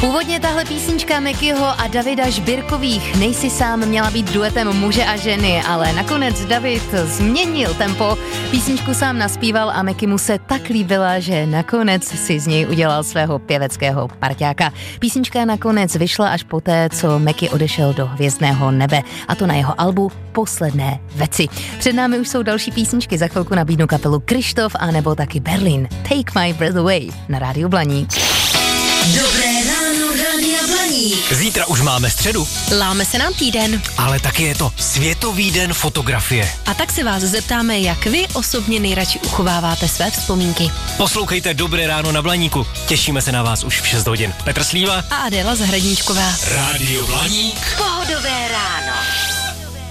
Původně tahle písnička Mekyho a Davida Žbírkových Nejsi sám měla být duetem muže a ženy, ale nakonec David změnil tempo, písničku sám naspíval a Meky mu se tak líbila, že nakonec si z něj udělal svého pěveckého parťáka. Písnička nakonec vyšla až poté, co Meky odešel do hvězdného nebe, a to na jeho albu Posledné veci. Před námi už jsou další písničky, za chvilku nabídnu kapelu Kryštof a nebo taky Berlin. Take My Breath Away na Rádiu Blaník. Dobré ráno, Rádia Blaník. Zítra už máme středu. Láme se nám týden. Ale taky je to Světový den fotografie. A tak se vás zeptáme, jak vy osobně nejradši uchováváte své vzpomínky. Poslouchejte Dobré ráno na Blaníku. Těšíme se na vás už v 6 hodin. Petr Slíva a Adéla Zahradníčková. Rádio Blaník. Pohodové ráno.